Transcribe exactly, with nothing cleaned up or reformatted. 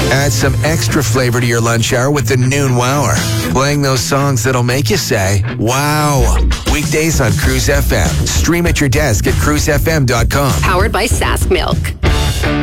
Add some extra flavor to your lunch hour with the Noon Wower. Playing those songs that'll make you say, wow. Weekdays on Cruise F M. Stream at your desk at cruise f m dot com. Powered by Sask Milk.